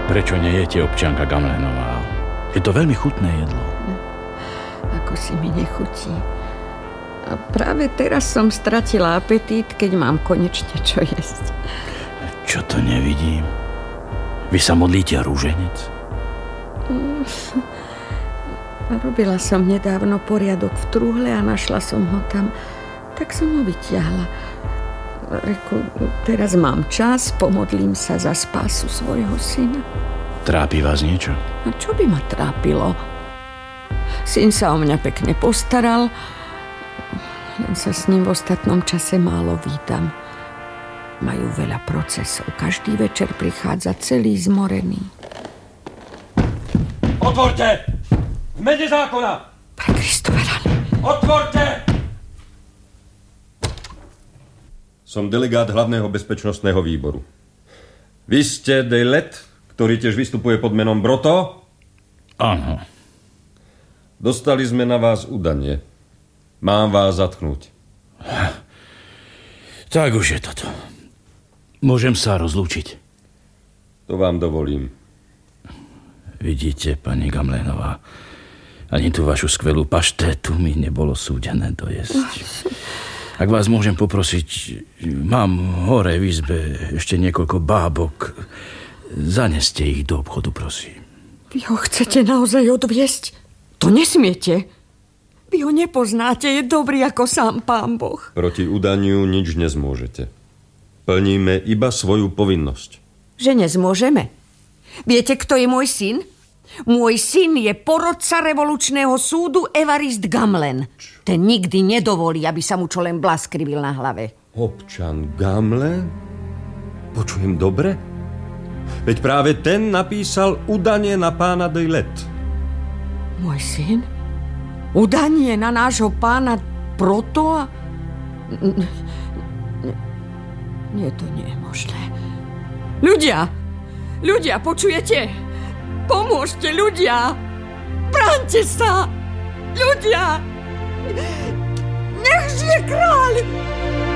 Prečo nejete, občianka Gamlénová? Je to veľmi chutné jedlo. Ako si mi nechutí. A práve teraz som stratila apetít, keď mám konečne čo jesť. Čo to nevidím? Vy sa modlíte rúženec? Robila som nedávno poriadok v trúhle a našla som ho tam. Tak som ho vytiahla. Reku, teraz mám čas, pomodlím sa za spásu svojho syna. Trápi vás niečo? A čo by ma trápilo? Syn sa o mňa pekne postaral, len sa s ním v ostatnom čase málo vítam. Majú veľa procesov. Každý večer prichádza celý zmorený. Otvorte! V mene zákona! Pre Kristova rany. Otvorte! Som delegát hlavného bezpečnostného výboru. Vy ste Dejlet, ktorý tiež vystupuje pod menom Broto? Áno. Dostali sme na vás udanie. Mám vás zatknúť. Tak už je toto. Môžem sa rozlúčiť? To vám dovolím. Vidíte, pani Gamlénová, ani tú vašu skvelú paštétu mi nebolo súdené dojesť. Ak vás môžem poprosiť, mám hore v izbe ešte niekoľko bábok. Zaneste ich do obchodu, prosím. Vy ho chcete naozaj odviesť? To nesmiete. Vy ho nepoznáte, je dobrý ako sám Pán Boh. Proti udaniu nič nezmôžete. Plníme iba svoju povinnosť. Že nezmôžeme? Viete, kto je môj syn? Môj syn je porodca revolučného súdu Evarist Gamlen. Ten nikdy nedovolí, aby sa mu čo len blaskrivil na hlave. Občan Gamlen? Počujem dobre? Veď práve ten napísal udanie na pána Dejlet. Môj syn? Udanie na nášho pána Protoa? Nie, to nie je možné. Ľudia, počujete? Pomôžte, ľudia! Bráňte sa! Ľudia! Nech žije kráľ!